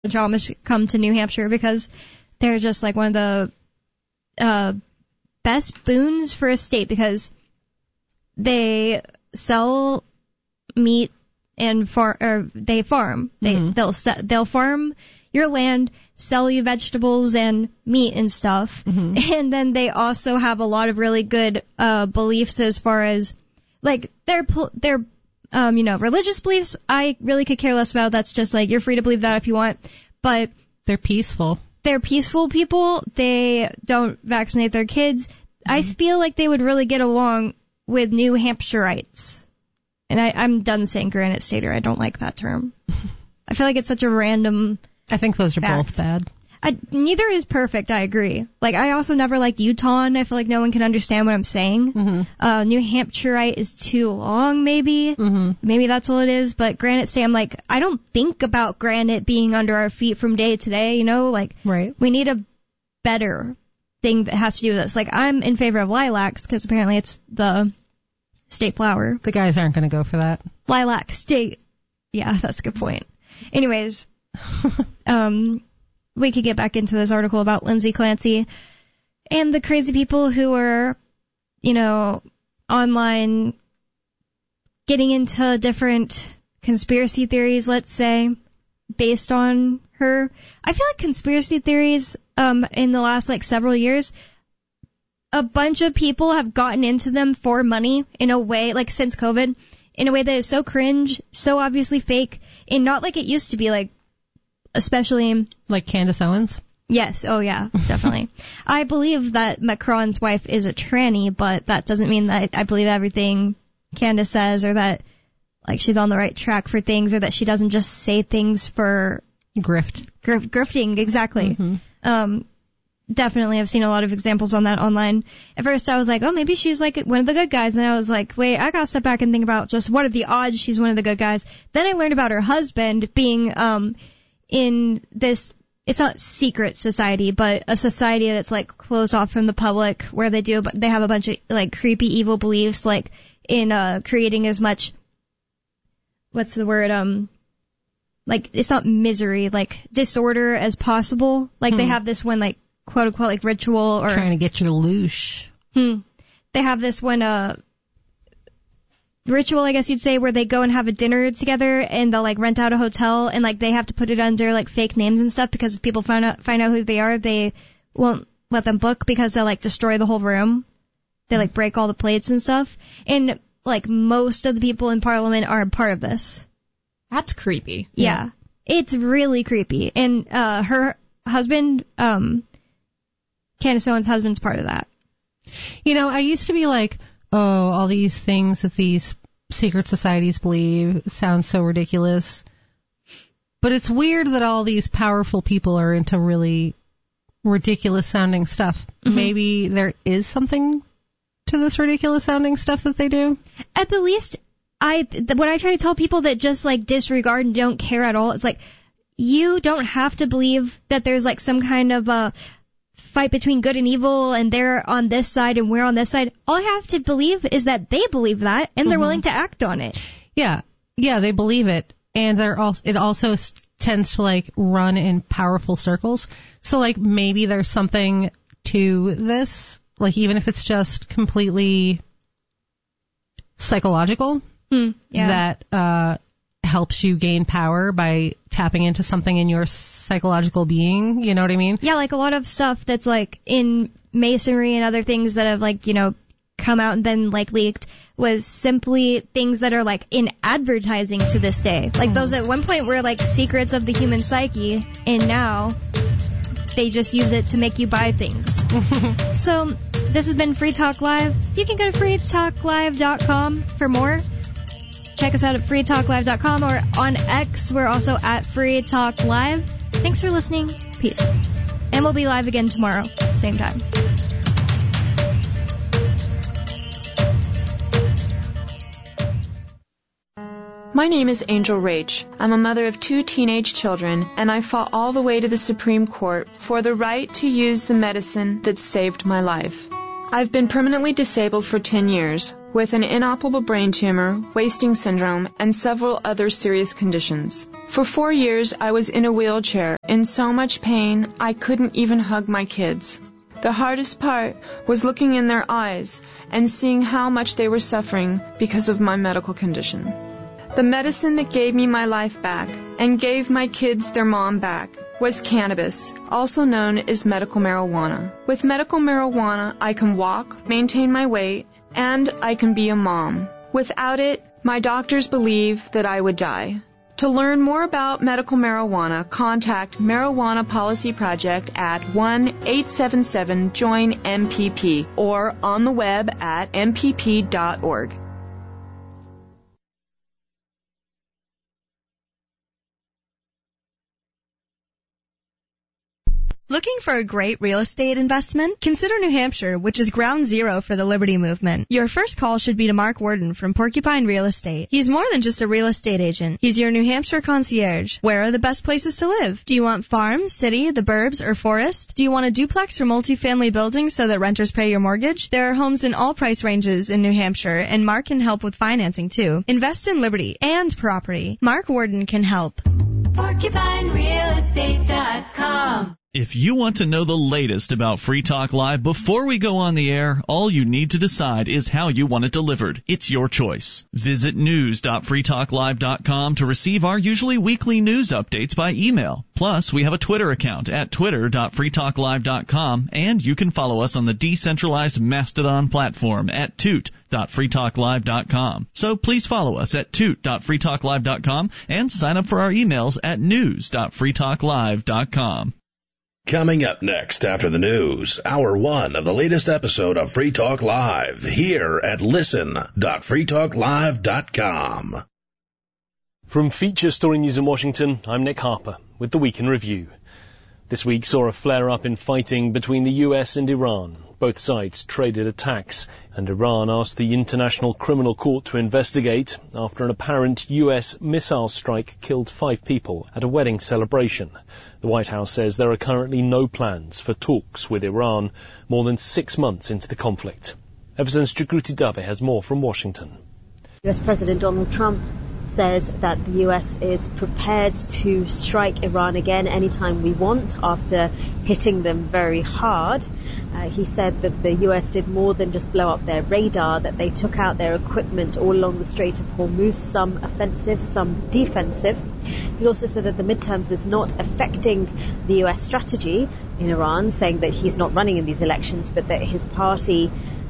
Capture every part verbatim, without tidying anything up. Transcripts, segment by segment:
Amish come to New Hampshire because they're just like one of the uh, best boons for a state because they sell meat and far or they farm. They mm-hmm. they'll se- they'll farm your land, sell you vegetables and meat and stuff, mm-hmm. and then they also have a lot of really good uh, beliefs as far as like their their um you know religious beliefs. I really could care less about. That's just like you're free to believe that if you want, but they're peaceful. They're peaceful people. They don't vaccinate their kids. Mm-hmm. I feel like they would really get along with New Hampshireites. And I, I'm done saying Granite Stater. I don't like that term. I feel like it's such a random I think those are fact. both bad. I, neither is perfect, I agree. Like, I also never liked Utah, and I feel like no one can understand what I'm saying. Mm-hmm. Uh, New Hampshireite is too long, maybe. Mm-hmm. Maybe that's all it is. But Granite State, I'm like, I don't think about granite being under our feet from day to day, you know? Like, right. We need a better thing that has to do with this. Like, I'm in favor of lilacs, because apparently it's the state flower. The guys aren't going to go for that. Lilac state. Yeah, that's a good point. Anyways, um... we could get back into this article about Lindsay Clancy and the crazy people who are, you know, online getting into different conspiracy theories, let's say, based on her. I feel like conspiracy theories um, in the last, like, several years, a bunch of people have gotten into them for money in a way, like, since COVID, in a way that is so cringe, so obviously fake, and not like it used to be, like, especially like Candace Owens. Yes, oh yeah, definitely. I believe that Macron's wife is a tranny, but that doesn't mean that I believe everything Candace says, or that like she's on the right track for things, or that she doesn't just say things for grift. Grif- grifting, exactly. Mm-hmm. Um, definitely, I've seen a lot of examples on that online. At first, I was like, oh, maybe she's like one of the good guys, and I was like, wait, I gotta step back and think about just what are the odds she's one of the good guys. Then I learned about her husband being um. in this, it's not secret society, but a society that's like closed off from the public, where they do, they have a bunch of like creepy evil beliefs, like in uh creating as much, what's the word, um, like it's not misery, like disorder as possible. Like hmm. they have this one like quote unquote like ritual or trying to get you to loosh. Hmm. They have this one uh. ritual, I guess you'd say, where they go and have a dinner together and they'll like rent out a hotel and like they have to put it under like fake names and stuff because if people find out find out who they are, they won't let them book because they'll like destroy the whole room. They like break all the plates and stuff. And like most of the people in Parliament are part of this. That's creepy. Yeah. yeah. It's really creepy. And uh her husband, um Candace Owens' husband's part of that. You know, I used to be like, oh, all these things that these secret societies believe sound so ridiculous. But it's weird that all these powerful people are into really ridiculous sounding stuff. Mm-hmm. Maybe there is something to this ridiculous sounding stuff that they do. At the least, I when I try to tell people that just like disregard and don't care at all, it's like you don't have to believe that there's like some kind of a fight between good and evil and they're on this side and we're on this side. All I have to believe is that they believe that and they're mm-hmm. willing to act on it. Yeah. Yeah, they believe it. And they're also, it also tends to like run in powerful circles. So like maybe there's something to this, like even if it's just completely psychological, mm, yeah. that uh helps you gain power by tapping into something in your psychological being, you know what I mean? Yeah, like a lot of stuff that's like in masonry and other things that have like, you know, come out and then like leaked was simply things that are like in advertising to this day. Like those at one point were like secrets of the human psyche, and now they just use it to make you buy things. So this has been Free Talk Live. You can go to free talk live dot com for more. Check us out at free talk live dot com or on X. We're also at Free Talk Live. Thanks for listening. Peace. And we'll be live again tomorrow, same time. My name is Angel Rach. I'm a mother of two teenage children, and I fought all the way to the Supreme Court for the right to use the medicine that saved my life. I've been permanently disabled for ten years, with an inoperable brain tumor, wasting syndrome, and several other serious conditions. For four years, I was in a wheelchair, in so much pain, I couldn't even hug my kids. The hardest part was looking in their eyes and seeing how much they were suffering because of my medical condition. The medicine that gave me my life back and gave my kids their mom back was cannabis, also known as medical marijuana. With medical marijuana, I can walk, maintain my weight, and I can be a mom. Without it, my doctors believe that I would die. To learn more about medical marijuana, contact Marijuana Policy Project at one eight seven seven join M P P or on the web at m p p dot org. Looking for a great real estate investment? Consider New Hampshire, which is ground zero for the Liberty Movement. Your first call should be to Mark Worden from Porcupine Real Estate. He's more than just a real estate agent. He's your New Hampshire concierge. Where are the best places to live? Do you want farm, city, the burbs, or forest? Do you want a duplex or multifamily building so that renters pay your mortgage? There are homes in all price ranges in New Hampshire, and Mark can help with financing too. Invest in Liberty and property. Mark Worden can help. Porcupine Real Estate dot com. If you want to know the latest about Free Talk Live before we go on the air, all you need to decide is how you want it delivered. It's your choice. Visit news dot free talk live dot com to receive our usually weekly news updates by email. Plus, we have a Twitter account at twitter dot free talk live dot com, and you can follow us on the decentralized Mastodon platform at toot dot free talk live dot com. So please follow us at toot dot free talk live dot com and sign up for our emails at news dot free talk live dot com. Coming up next after the news, hour one of the latest episode of Free Talk Live here at listen dot free talk live dot com. From Feature Story News in Washington, I'm Nick Harper with the Week in Review. This week saw a flare-up in fighting between the U S and Iran. Both sides traded attacks, and Iran asked the International Criminal Court to investigate after an apparent U S missile strike killed five people at a wedding celebration. The White House says there are currently no plans for talks with Iran more than six months into the conflict. Everson's Jagruti Dave has more from Washington. U S President Donald Trump says that the U S is prepared to strike Iran again anytime we want after hitting them very hard. Uh, he said that the U S did more than just blow up their radar, that they took out their equipment all along the Strait of Hormuz, some offensive, some defensive. He also said that the midterms is not affecting the U S strategy in Iran, saying that he's not running in these elections, but that his party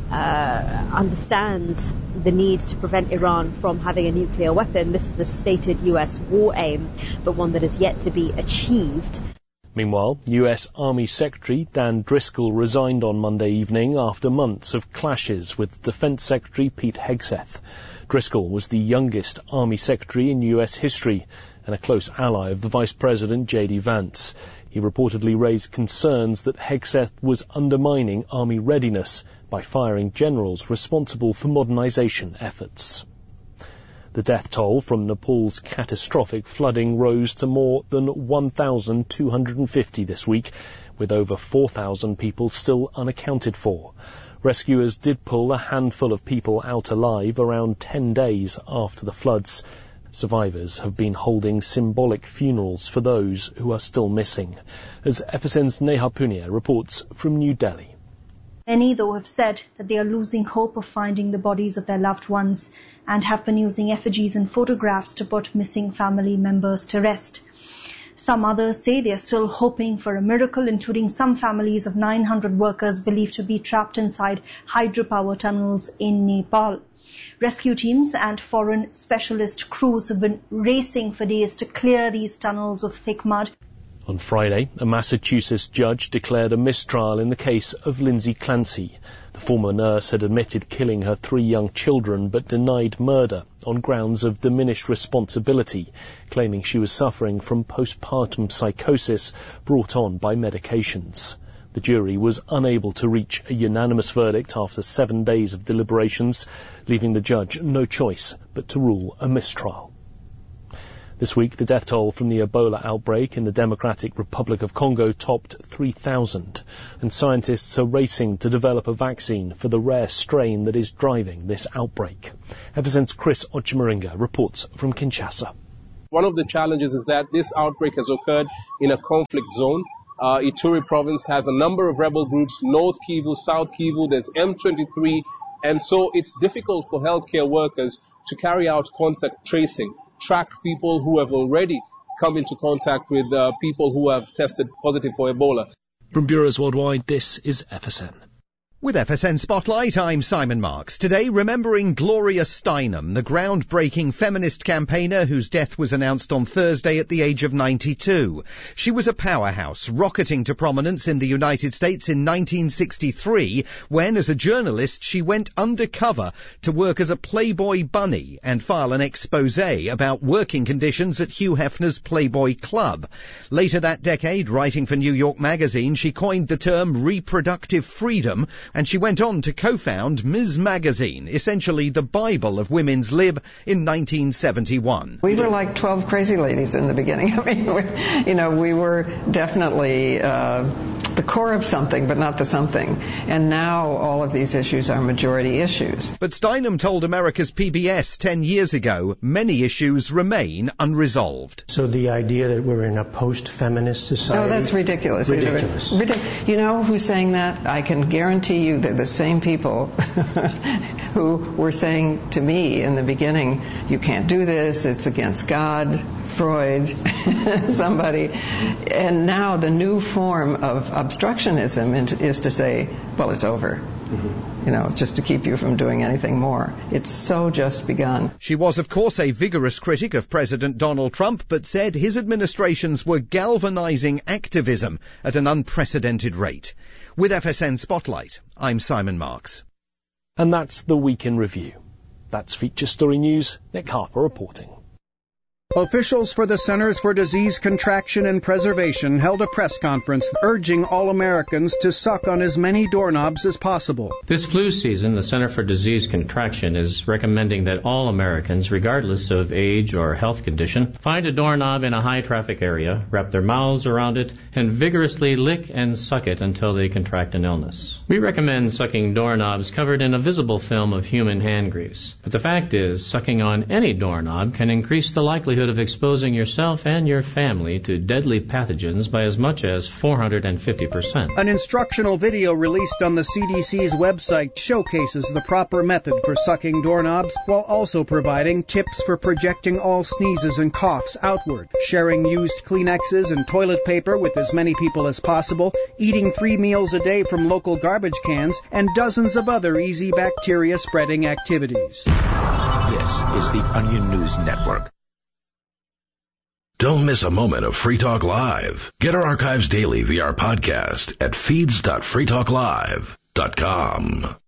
uh, understands the need to prevent Iran from having a nuclear weapon. This is a stated U S war aim, but one that is yet to be achieved. Meanwhile, U S Army Secretary Dan Driscoll resigned on Monday evening after months of clashes with Defense Secretary Pete Hegseth. Driscoll was the youngest Army Secretary in U S history and a close ally of the Vice President J D Vance. He reportedly raised concerns that Hegseth was undermining Army readiness by firing generals responsible for modernization efforts. The death toll from Nepal's catastrophic flooding rose to more than one thousand two hundred fifty this week, with over four thousand people still unaccounted for. Rescuers did pull a handful of people out alive around ten days after the floods. Survivors have been holding symbolic funerals for those who are still missing. As F S N's Neha Punia reports from New Delhi. Many, though, have said that they are losing hope of finding the bodies of their loved ones and have been using effigies and photographs to put missing family members to rest. Some others say they are still hoping for a miracle, including some families of nine hundred workers believed to be trapped inside hydropower tunnels in Nepal. Rescue teams and foreign specialist crews have been racing for days to clear these tunnels of thick mud. On Friday, a Massachusetts judge declared a mistrial in the case of Lindsay Clancy. The former nurse had admitted killing her three young children but denied murder on grounds of diminished responsibility, claiming she was suffering from postpartum psychosis brought on by medications. The jury was unable to reach a unanimous verdict after seven days of deliberations, leaving the judge no choice but to rule a mistrial. This week, the death toll from the Ebola outbreak in the Democratic Republic of Congo topped three thousand, and scientists are racing to develop a vaccine for the rare strain that is driving this outbreak. F S N's Chris Ochimaringa reports from Kinshasa. One of the challenges is that this outbreak has occurred in a conflict zone. Uh, Ituri province has a number of rebel groups, North Kivu, South Kivu, there's M twenty-three, and so it's difficult for healthcare workers to carry out contact tracing, track people who have already come into contact with uh, people who have tested positive for Ebola. From Bureaus Worldwide, this is F S N. With F S N Spotlight, I'm Simon Marks. Today, remembering Gloria Steinem, the groundbreaking feminist campaigner whose death was announced on Thursday at the age of ninety-two. She was a powerhouse, rocketing to prominence in the United States in nineteen sixty-three, when, as a journalist, she went undercover to work as a Playboy bunny and file an expose about working conditions at Hugh Hefner's Playboy Club. Later that decade, writing for New York Magazine, she coined the term reproductive freedom, and she went on to co-found Miz Magazine, essentially the Bible of women's lib, in nineteen seventy-one. We were like twelve crazy ladies in the beginning. I mean, we, you know, we were definitely uh, the core of something, but not the something. And now all of these issues are majority issues. But Steinem told America's P B S ten years ago, many issues remain unresolved. So the idea that we're in a post-feminist society... Oh, that's ridiculous. Ridiculous. Ridic- you know who's saying that? I can guarantee you they're the same people who were saying to me in the beginning, you can't do this, it's against God, Freud, somebody. And now the new form of obstructionism is to say, well, it's over. Mm-hmm. You know, just to keep you from doing anything more. It's so just begun. She was, of course, a vigorous critic of President Donald Trump, but said his administrations were galvanizing activism at an unprecedented rate. With F S N Spotlight, I'm Simon Marks. And that's the Week in Review. That's Feature Story News. Nick Harper reporting. Officials for the Centers for Disease Contraction and Preservation held a press conference urging all Americans to suck on as many doorknobs as possible. This flu season, the Center for Disease Contraction is recommending that all Americans, regardless of age or health condition, find a doorknob in a high-traffic area, wrap their mouths around it, and vigorously lick and suck it until they contract an illness. We recommend sucking doorknobs covered in a visible film of human hand grease. But the fact is, sucking on any doorknob can increase the likelihood of exposing yourself and your family to deadly pathogens by as much as four hundred fifty percent. An instructional video released on the C D C's website showcases the proper method for sucking doorknobs while also providing tips for projecting all sneezes and coughs outward, sharing used Kleenexes and toilet paper with as many people as possible, eating three meals a day from local garbage cans, and dozens of other easy bacteria-spreading activities. This is the Onion News Network. Don't miss a moment of Free Talk Live. Get our archives daily via our podcast at feeds dot free talk live dot com.